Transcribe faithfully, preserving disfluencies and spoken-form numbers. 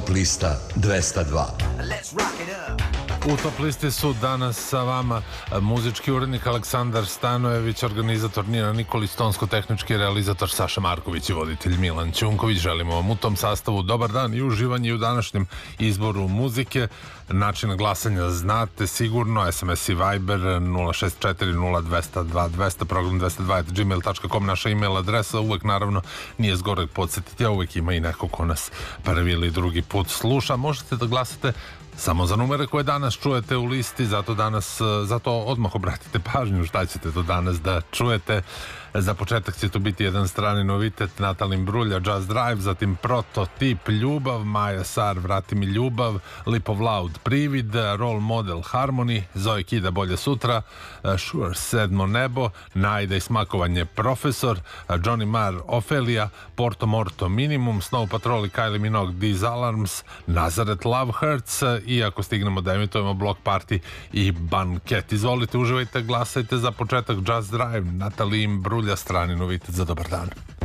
Top lista dvesta dva. U top listi su danas sa vama muzički urednik Aleksandar Stanojević, organizator Nina Nikolić, tonsko-tehnički realizator Saša Marković i voditelj Milan Ćunković. Želimo vam u tom sastavu dobar dan i uživanje u današnjem izboru muzike. Način glasanja znate sigurno, S M S i Viber nula šest četiri nula dvesta dva dvesta, program dvesta dva at gmail dot com, naša email adresa. Uvek naravno nije zgoreg podsjetiti, a uvek ima i neko ko nas prvi ili drugi put sluša. Možete da glasate samo za numere koje danas čujete u listi, zato danas, zato odmah obratite pažnju šta ćete do danas da čujete. Za početak će to biti jedan strani novitet, Natalin Brulja, Just Drive, zatim Prototip, Ljubav, Maja Sar, Vrati mi ljubav, Lipov Loud, Privid, Role Model, Harmony, Zoe Kida, Bolje sutra, Sure, Sedmo nebo, Najda i smakovanje, Profesor, Johnny Marr, Ofelia, Porto Morto, Minimum, Snow Patrol i Kylie Minogue, These Alarms, Nazareth, Love Hurts i ako stignemo da emitujemo Block Party i Banket. Izvolite, uživajte, glasajte za početak Just Drive, Natalin Brulja, strani novitet za dobar dan.